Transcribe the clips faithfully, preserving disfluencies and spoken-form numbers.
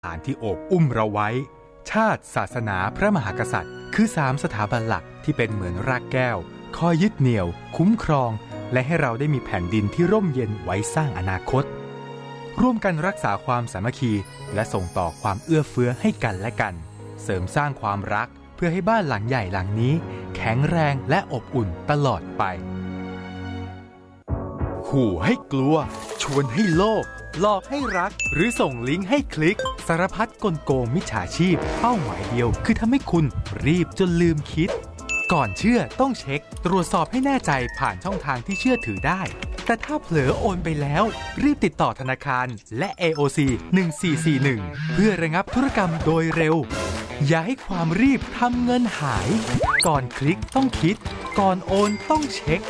ฐานที่โอบอุ้มเราไว้ชาติศาสนาพระมหากษัตริย์คือสามสถาบันหลักที่เป็นเหมือนรากแก้วคอยยึดเหนี่ยวคุ้มครองและให้เราได้มีแผ่นดินที่ร่มเย็นไว้สร้างอนาคตร่วมกันรักษาความสามัคคีและส่งต่อความเอื้อเฟื้อให้กันและกันเสริมสร้างความรักเพื่อให้บ้านหลังใหญ่หลังนี้แข็งแรงและอบอุ่นตลอดไปขู่ให้กลัวชวนให้โลภหลอกให้รักหรือส่งลิงก์ให้คลิกสารพัดกลโกงมิจฉาชีพเป้าหมายเดียวคือทำให้คุณรีบจนลืมคิดก่อนเชื่อต้องเช็คตรวจสอบให้แน่ใจผ่านช่องทางที่เชื่อถือได้แต่ถ้าเผลอโอนไปแล้วรีบติดต่อธนาคารและ เอ โอ ซี หนึ่งสี่สี่หนึ่งเพื่อระงับธุรกรรมโดยเร็วอย่าให้ความรีบทำเงินหายก่อนคลิกต้องคิดก่อนโอนต้องเช็ค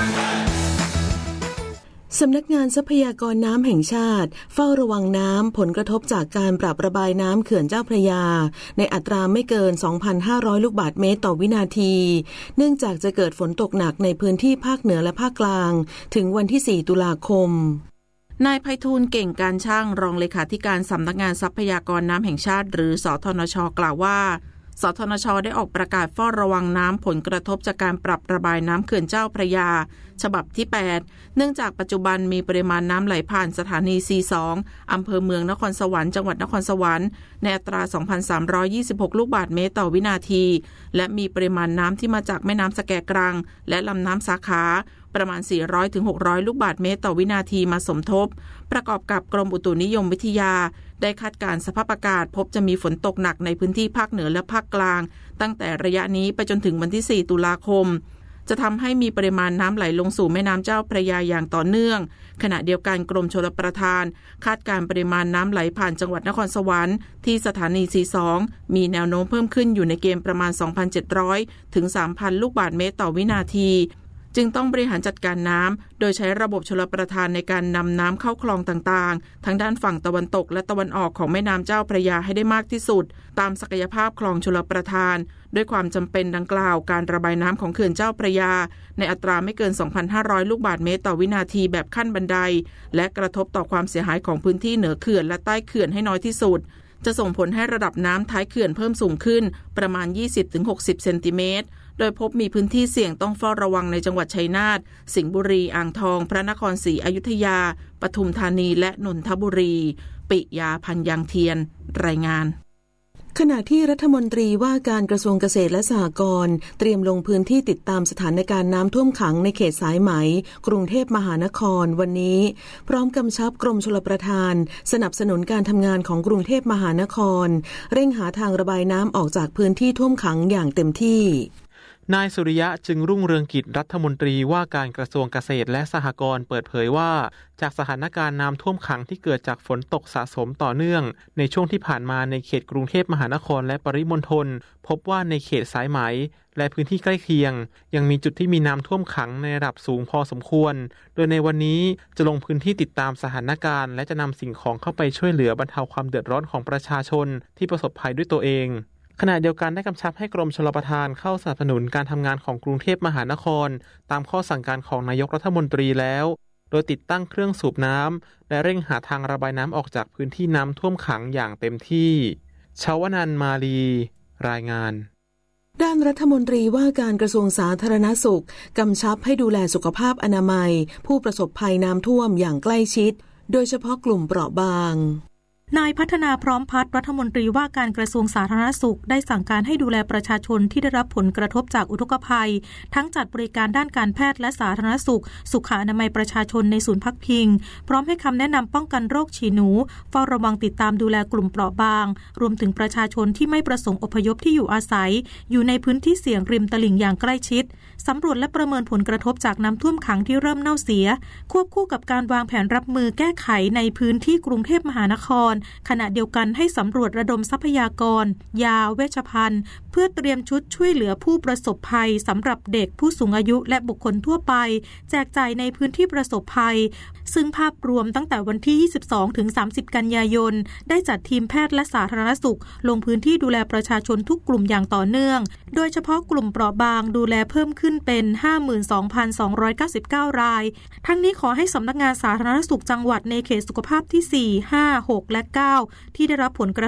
สำนักงานทรัพยากรน้ำแห่งชาติเฝ้าระวังน้ำผลกระทบจากการปรับระบายน้ำเขื่อนเจ้าพระยาในอัตราไม่เกิน สองพันห้าร้อย ลูกบาศก์เมตรต่อวินาทีเนื่องจากจะเกิดฝนตกหนักในพื้นที่ภาคเหนือและภาคกลางถึงวันที่สี่ตุลาคมนายไพฑูรย์เก่งการช่างรองเลขาธิการสำนักงานทรัพยากรน้ำแห่งชาติหรือสทนช.กล่าวว่าสทนช.ได้ออกประกาศเฝ้าระวังน้ำผลกระทบจากการปรับระบายน้ำเขื่อนเจ้าพระยาฉบับที่แปดเนื่องจากปัจจุบันมีปริมาณน้ำไหลผ่านสถานี ซี สอง อำเภอเมืองนครสวรรค์จังหวัดนครสวรรค์ในอัตรา สองพันสามร้อยยี่สิบหก ลูกบาศก์เมตรต่อวินาทีและมีปริมาณน้ำที่มาจากแม่น้ำสแกกรังและลำน้ำสาขาประมาณ สี่ร้อยถึงหกร้อย ลูกบาศก์เมตรต่อวินาทีมาสมทบประกอบกับกรมอุตุนิยมวิทยาได้คาดการณ์สภาพอากาศพบจะมีฝนตกหนักในพื้นที่ภาคเหนือและภาคกลางตั้งแต่ระยะนี้ไปจนถึงวันที่สี่ตุลาคมจะทำให้มีปริมาณน้ำไหลลงสู่แม่น้ำเจ้าพระยาอย่างต่อเนื่องขณะเดียวกันกรมชลประทานคาดการณ์ปริมาณน้ำไหลผ่านจังหวัดนครสวรรค์ที่สถานี ซี สอง มีแนวโน้มเพิ่มขึ้นอยู่ในเกณฑ์ประมาณ สองพันเจ็ดร้อย ถึง สามพัน ลูกบาศก์เมตรต่อวินาทีจึงต้องบริหารจัดการน้ำโดยใช้ระบบชลประทานในการนำน้ำเข้าคลองต่างๆทั้งด้านฝั่งตะวันตกและตะวันออกของแม่น้ำเจ้าพระยาให้ได้มากที่สุดตามศักยภาพคลองชลประทานด้วยความจำเป็นดังกล่าวการระบายน้ำของเขื่อนเจ้าพระยาในอัตราไม่เกิน สองพันห้าร้อย ลูกบาศก์เมตรต่อวินาทีแบบขั้นบันไดและกระทบต่อความเสียหายของพื้นที่เหนือเขื่อนและใต้เขื่อนให้น้อยที่สุดจะส่งผลให้ระดับน้ำท้ายเขื่อนเพิ่มสูงขึ้นประมาณ ยี่สิบถึงหกสิบ เซนติเมตรโดยพบมีพื้นที่เสี่ยงต้องเฝ้าระวังในจังหวัดชัยนาทสิงห์บุรีอ่างทองพระนครศรีอยุธยาปทุมธานีและนนทบุรีปิยาพันยังเทียนรายงานขณะที่รัฐมนตรีว่าการกระทรวงเกษตรและสหกรณ์เตรียมลงพื้นที่ติดตามสถานการณ์น้ำท่วมขังในเขตสายไหมกรุงเทพมหานครวันนี้พร้อมกำชับกรมชลประทานสนับสนุนการทำงานของกรุงเทพมหานครเร่งหาทางระบายน้ำออกจากพื้นที่ท่วมขังอย่างเต็มที่นายสุริยะจึงรุ่งเรืองกิจรัฐมนตรีว่าการกระทรวงเกษตรและสหกรณ์เปิดเผยว่าจากสถานการณ์น้ำท่วมขังที่เกิดจากฝนตกสะสมต่อเนื่องในช่วงที่ผ่านมาในเขตกรุงเทพมหานครและปริมณฑลพบว่าในเขตสายไหมและพื้นที่ใกล้เคียงยังมีจุดที่มีน้ำท่วมขังในระดับสูงพอสมควรโดยในวันนี้จะลงพื้นที่ติดตามสถานการณ์และจะนำสิ่งของเข้าไปช่วยเหลือบรรเทาความเดือดร้อนของประชาชนที่ประสบภัยด้วยตัวเองขณะเดียวกันได้กำชับให้กรมชลประทานเข้าสนับสนุนการทำงานของกรุงเทพมหานครตามข้อสั่งการของนายกรัฐมนตรีแล้วโดยติดตั้งเครื่องสูบน้ำและเร่งหาทางระบายน้ำออกจากพื้นที่น้ำท่วมขังอย่างเต็มที่ชวนันท์มาลีรายงานด้านรัฐมนตรีว่าการกระทรวงสาธารณสุขกำชับให้ดูแลสุขภาพอนามัยผู้ประสบภัยน้ำท่วมอย่างใกล้ชิดโดยเฉพาะกลุ่มเปราะบางนายพัฒนาพร้อมพัฒน์รัฐมนตรีว่าการกระทรวงสาธารณสุขได้สั่งการให้ดูแลประชาชนที่ได้รับผลกระทบจากอุทกภัยทั้งจัดบริการด้านการแพทย์และสาธารณสุขสุขอนามัยประชาชนในศูนย์พักพิงพร้อมให้คำแนะนำป้องกันโรคฉี่หนูเฝ้าระวังติดตามดูแลกลุ่มเปราะบางรวมถึงประชาชนที่ไม่ประสงค์อพยพที่อยู่อาศัยอยู่ในพื้นที่เสี่ยงริมตลิ่งอย่างใกล้ชิดสำรวจและประเมินผลกระทบจากน้ำท่วมขังที่เริ่มเน่าเสียควบคู่กับการวางแผนรับมือแก้ไขในพื้นที่กรุงเทพมหานครขณะเดียวกันให้สำรวจระดมทรัพยากรยาเวชภัณฑ์เพื่อเตรียมชุดช่วยเหลือผู้ประสบภัยสำหรับเด็กผู้สูงอายุและบุคคลทั่วไปแจกจ่ายในพื้นที่ประสบภัยซึ่งภาพรวมตั้งแต่วันที่ยี่สิบสองถึงสามสิบกันยายนได้จัดทีมแพทย์และสาธารณสุขลงพื้นที่ดูแลประชาชนทุกกลุ่มอย่างต่อเนื่องโดยเฉพาะกลุ่มเปราะบางดูแลเพิ่มขึ้นเป็น ห้าหมื่นสองพันสองร้อยเก้าสิบเก้า รายทั้งนี้ขอให้สำนักงานสาธารณสุขจังหวัดในเขตสุขภาพที่สี่ ห้า หกและเก้าที่ได้รับผลกระ